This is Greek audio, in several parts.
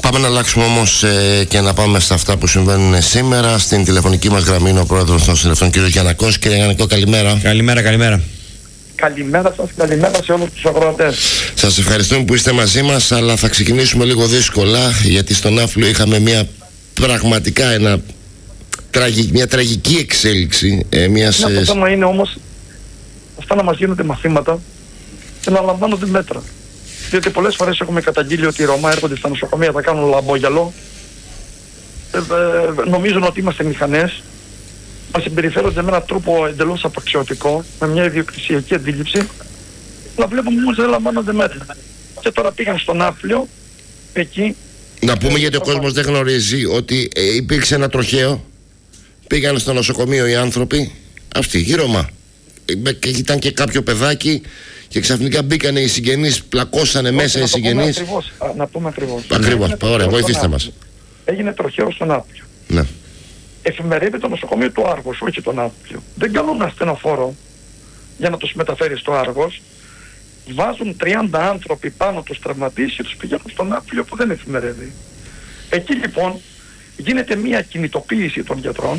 Πάμε να αλλάξουμε όμως και να πάμε σε αυτά που συμβαίνουν σήμερα. Στην τηλεφωνική μας γραμμή είναι ο πρόεδρος των νοσηλευτών, κ. Γιαννακός. Κύριε Γιαννακό, καλημέρα. Καλημέρα. Καλημέρα σας, καλημέρα σε όλους τους αγρότες. Σας ευχαριστούμε που είστε μαζί μας, αλλά θα ξεκινήσουμε λίγο δύσκολα, γιατί στον Άφλιο είχαμε πραγματικά μια τραγική εξέλιξη. Το θέμα είναι όμως αυτά να μας γίνονται μαθήματα και να λαμβάνονται μέτρα. Διότι πολλές φορές έχουμε καταγγείλει ότι οι Ρωμά έρχονται στα νοσοκομεία, θα κάνουν λαμπόγιαλο, νομίζουν ότι είμαστε μηχανές, μας συμπεριφέρονται με έναν τρόπο εντελώς απαξιωτικό, με μια ιδιοκτησιακή αντίληψη, να βλέπουμε όμως δεν λαμβάνονται μέτρα. Και τώρα πήγαν στον Άφλιο, εκεί... Να πούμε, γιατί ο κόσμος δεν γνωρίζει, ότι υπήρξε ένα τροχαίο, πήγαν στο νοσοκομείο οι άνθρωποι, αυτοί, οι Ρωμά. Και ήταν και κάποιο παιδάκι και ξαφνικά μπήκανε οι συγγενείς, πλακώσανε μέσα οι συγγενείς. Να πούμε ακριβώς. Ακριβώς, ωραία, βοηθήστε μας. Έγινε τροχαίο στον Άφλιο. Ναι. Εφημερεύει το νοσοκομείο του Άργος, όχι τον Άφλιο. Δεν καλούν ασθενοφόρο για να τους μεταφέρει στο Άργος. Βάζουν 30 άνθρωποι πάνω τους τραυματίες και τους πηγαίνουν στον Άφλιο που δεν εφημερεύει. Εκεί λοιπόν γίνεται μια κινητοποίηση των γιατρών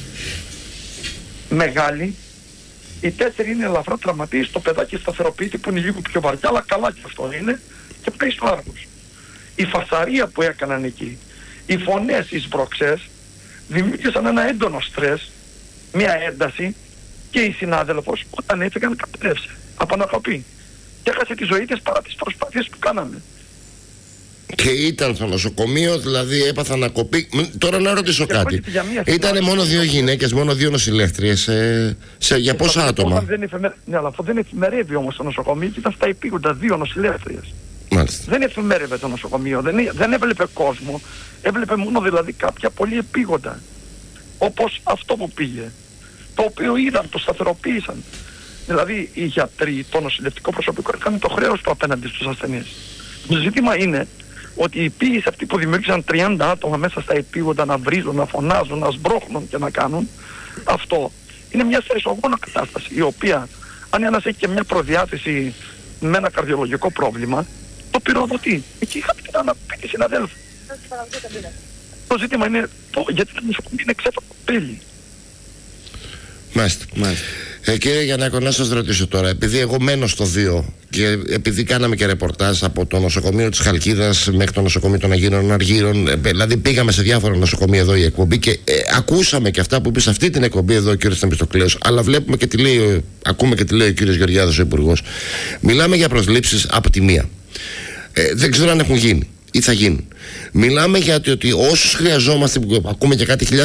μεγάλη. Οι 4 είναι ελαφρά τραυματίες, το παιδάκι σταθεροποιείται που είναι λίγο πιο βαριά, αλλά καλά και αυτό είναι, και πάει στο Άργος. Η φασαρία που έκαναν εκεί, οι φωνές, οι σμπροξές, δημιούργησαν ένα έντονο στρες, μια ένταση, και η συνάδελφος όταν έφυγαν κατέρευσε από ανακοπή και έχασε τη ζωή της παρά τις προσπάθειες που κάναμε. Και ήταν στο νοσοκομείο, δηλαδή έπαθα ανακοπή. Τώρα να ρωτήσω κάτι. Ήτανε μόνο 2 γυναίκες, μόνο 2 νοσηλεύτριες. Για πόσα άτομα? Ναι, αλλά αφού δεν εφημερεύει όμως το νοσοκομείο, και ήταν στα επίγοντα 2 νοσηλεύτριες. Μάλιστα. Δεν εφημέρευε το νοσοκομείο, δεν έβλεπε κόσμο. Έβλεπε μόνο δηλαδή κάποια πολύ επίγοντα. Όπως αυτό που πήγε. Το οποίο είδαν, το σταθεροποίησαν. Δηλαδή οι γιατροί, το νοσηλευτικό προσωπικό έκανε το χρέος του απέναντι στους ασθενείς. Το ζήτημα είναι ότι η πίεση αυτή που δημιούργησαν 30 άτομα μέσα στα επίγοντα να βρίζουν, να φωνάζουν, να σμπρώχνουν και να κάνουν, αυτό είναι μια στρεσογόνα κατάσταση, η οποία αν ένας έχει και μια προδιάθεση με ένα καρδιολογικό πρόβλημα, το πυροδοτεί. Εκεί είχα την αναπτύξη συναδέλφου. Το ζήτημα είναι γιατί το νοσοκομείο είναι ξέφατο πέλη. Μάλιστα. Κύριε Γιαννάκο, να σας ρωτήσω τώρα, επειδή εγώ μένω στο 2 και επειδή κάναμε και ρεπορτάζ από το νοσοκομείο της Χαλκίδας μέχρι το νοσοκομείο των Αγίων Αργύρων, δηλαδή πήγαμε σε διάφορα νοσοκομεία εδώ η εκπομπή και ακούσαμε και αυτά που είπε σε αυτή την εκπομπή εδώ ο κύριος Θεμιστοκλέος, αλλά βλέπουμε και ακούμε και τι λέει ο κύριος Γεωργιάδος, ο Υπουργός. Μιλάμε για προσλήψεις από τη μία. Δεν ξέρω αν έχουν γίνει ή θα γίνουν. Μιλάμε για ότι όσους χρειαζόμαστε, που ακούμε και κάτι